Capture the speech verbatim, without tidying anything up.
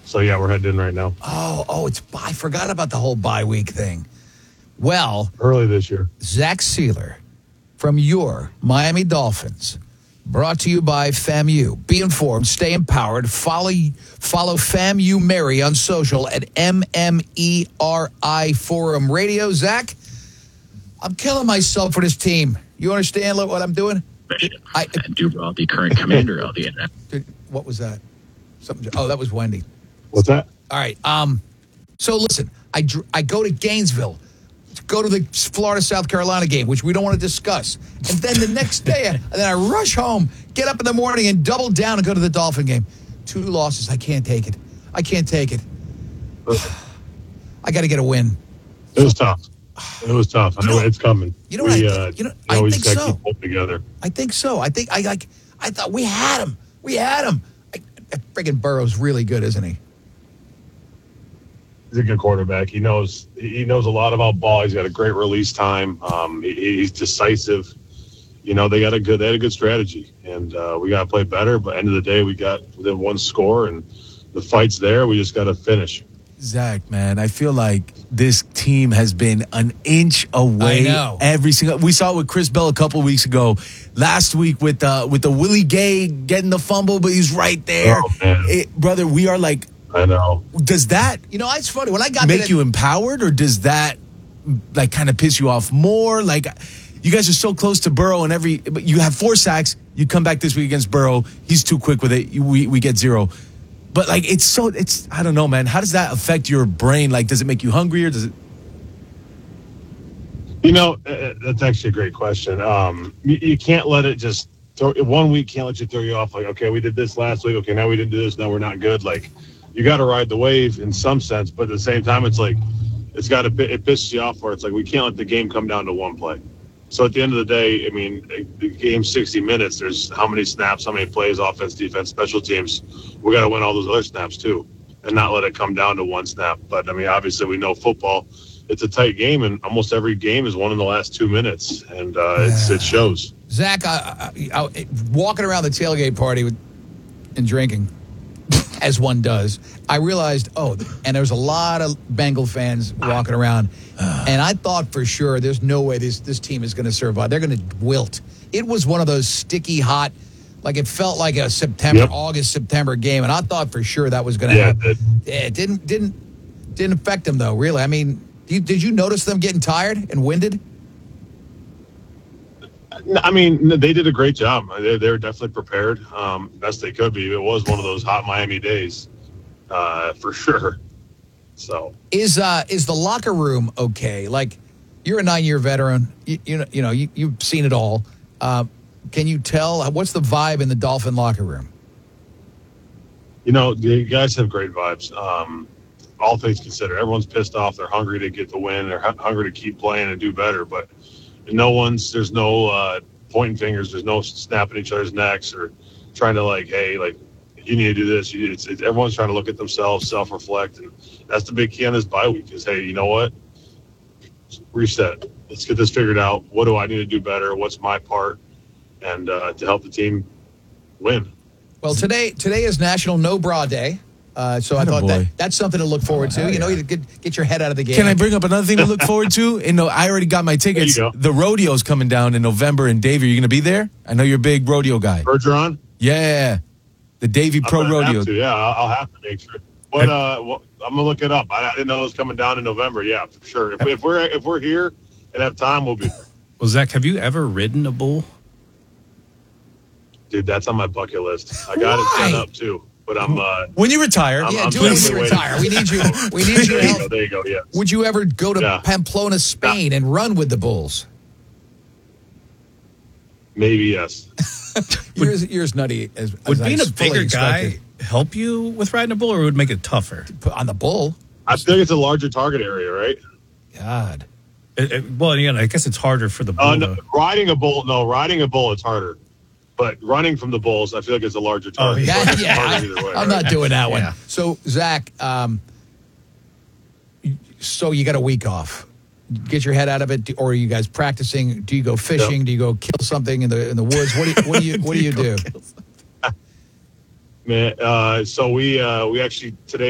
So, yeah, we're heading in right now. Oh, oh, it's I forgot about the whole bye week thing. Well, early this year. Zach Sealer from your Miami Dolphins, brought to you by FAMU. Be informed, stay empowered. Follow follow FAMU Mary on social at M M E R I Forum Radio. Zach, I'm killing myself for this team. You understand what I'm doing? I Dubrov, the current commander of the N F L. What was that? Something. Oh, that was Wendy. What's that? All right. Um. So listen, I dr- I go to Gainesville, to go to the Florida South Carolina game, which we don't want to discuss, and then the next day, and then I rush home, get up in the morning, and double down and go to the Dolphin game. Two losses. I can't take it. I can't take it. I got to get a win. It was tough. It was tough. I know, know it's coming. You know we, what? I, uh, you know, you know, I we think just gotta so. keep holding together. I think so. I think I like. I thought we had him. We had him. I, I, friggin' Burrow's really good, isn't he? He's a good quarterback. He knows he knows a lot about ball. He's got a great release time. Um, he, he's decisive. You know, they got a good they had a good strategy, and uh, we got to play better. But end of the day, we got within one score, and the fight's there. We just got to finish. Zach, man, I feel like this team has been an inch away I know. every single. We saw it with Chris Bell a couple weeks ago. Last week with uh, with the Willie Gay getting the fumble, but he's right there, Oh, man. It, brother. We are like. I know. Does that You know, it's funny when I got make to you empowered, or does that like kind of piss you off more? Like, you guys are so close to Burrow, and every but you have four sacks. You come back this week against Burrow, he's too quick with it. You, we we get zero. But like, it's so it's I don't know, man. How does that affect your brain? Like, does it make you hungrier? Does it? You know, uh, that's actually a great question. Um, you, you can't let it just throw. One week can't let you throw you off. Like, okay, we did this last week. Okay, now we didn't do this. Now we're not good. Like, you got to ride the wave in some sense, but at the same time, it's like it's got to it pisses you off. Where it's like we can't let the game come down to one play. So at the end of the day, I mean, the game's sixty minutes. There's how many snaps, how many plays, offense, defense, special teams. We got to win all those other snaps too, and not let it come down to one snap. But I mean, obviously, we know football. It's a tight game, and almost every game is won in the last two minutes, and uh, it's, it shows. Zach, I, I, I, walking around the tailgate party with, and drinking, as one does, I realized, oh, and there was a lot of Bengal fans walking around, and I thought for sure there's no way this, this team is going to survive. They're going to wilt. It was one of those sticky, hot, like it felt like a September, Yep. August, September game, and I thought for sure that was going to Yeah, happen. it did. It didn't, didn't, didn't affect them, though, really. I mean, you, did you notice them getting tired and winded? I mean, they did a great job. They, they were definitely prepared, um, best they could be. It was one of those hot Miami days, uh, for sure. So Is uh is the locker room okay? Like, you're a nine year veteran. You, you know you know you, you've seen it all. Uh, can you tell what's the vibe in the Dolphin locker room? you know, the guys have great vibes. Um, all things considered, everyone's pissed off. They're hungry to get the win. They're hu- hungry to keep playing and do better. But no one's there's no uh, pointing fingers. There's no snapping each other's necks or trying to like, hey, like you need to do this. You, it's, it's, everyone's trying to look at themselves, self-reflect, and that's the big key on this bye week. Is hey, you know what? Reset. Let's get this figured out. What do I need to do better? What's my part? And uh, to help the team win. Well, today today is National No Bra Day. Uh, so I Atta thought boy. that that's something to look forward to. Oh, you know, yeah. you get get your head out of the game. Can I bring up another thing to look forward to? You know, I already got my tickets. There you go. The rodeo's coming down in November in Davie. Are you going to be there? I know you're a big rodeo guy. Bergeron? Yeah, the Davie Pro I'm gonna Rodeo. have to, yeah, I'll, I'll have to make sure. But uh, well, I'm gonna look it up. I, I didn't know it was coming down in November. Yeah, for sure. If, if we're if we're here and have time, we'll be there. Well, Zach, have you ever ridden a bull? Dude, that's on my bucket list. I got it set Why? up too. But I'm uh, When you retire, I'm- yeah, I'm do it when please you wait. retire. We need you. We need you. there to you go. help. There you go. Yeah. Would you ever go to Yeah. Pamplona, Spain, and run with the Bulls? Maybe yes. Yours, yours nutty. As, Would as being I a fully bigger guy expected. help you with riding a bull, or would it make it tougher? Put on the bull? I think it's a larger target area, right? God. It, it- well, yeah, I guess it's harder for the bull. Uh, no, to- riding a bull, no, riding a bull is harder. But running from the bulls, I feel like it's a larger Oh, target. yeah. But it's yeah, harder either way, I'm right? not doing that one. Yeah. So, Zach, um, so you got a week off. Get your head out of it, or are you guys practicing? Do you go fishing? Yep. Do you go kill something in the in the woods? What do you what do you what do you do? Man, uh, so we uh, we actually today